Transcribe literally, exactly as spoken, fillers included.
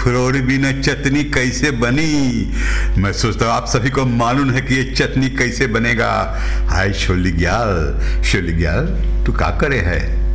फुरौरी बिना चटनी कैसे बनी। मैं सोचता हूँ आप सभी को मालूम है कि ये चटनी कैसे बनेगा। हाय छोली ग्याल, छोली ग्याल तू का करे है?